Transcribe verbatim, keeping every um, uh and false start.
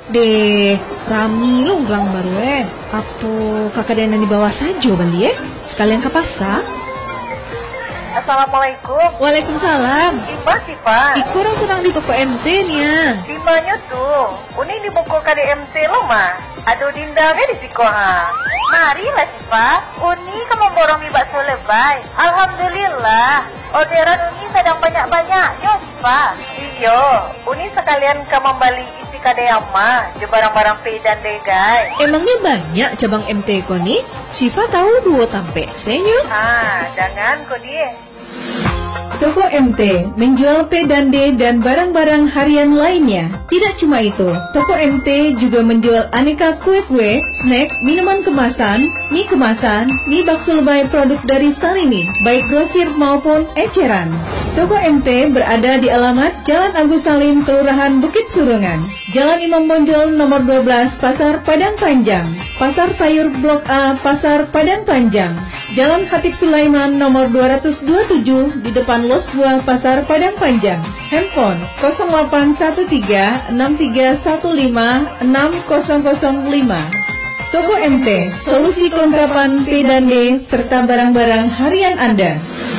De, rami lo ulang baru eh. Apa kakak dan di bawah saja bali eh? Sekalian ke pasar. Assalamualaikum. Waalaikumsalam. Ipa sih Pak. Iku orang sedang di toko M T nya. Di mana tuh? Uni di buku K D M T lo mah. Aduh dindangnya di siko ha. Marilah sih Pak. Uni kamu borong di bakso lebay. Alhamdulillah. Orderan Uni sedang banyak-banyak. Yo Pak. Iyo. Uni sekalian kamu beli isi K D M mah. Je barang-barang P dan D guys. Emangnya banyak cabang M T ko nih? Syifa tahu dua tampe senyo. Ah, jangan kok dia. Toko M T menjual P dan D dan barang-barang harian lainnya. Tidak cuma itu, toko M T juga menjual aneka kue-kue, snack, minuman kemasan, mie kemasan, mie bakso lebay produk dari Sarimi, baik grosir maupun eceran. Toko M T berada di alamat Jalan Agus Salim, Kelurahan Bukit Surungan, Jalan Imam Bonjol nomor dua belas, Pasar Padang Panjang, Pasar Sayur Blok A, Pasar Padang Panjang, Jalan Khatib Sulaiman nomor dua ratus dua puluh tujuh di depan Los Buah, Pasar Padang Panjang. Handphone nol delapan satu tiga enam tiga satu lima enam nol nol lima. Toko M T, solusi kelengkapan P dan D serta barang-barang harian Anda.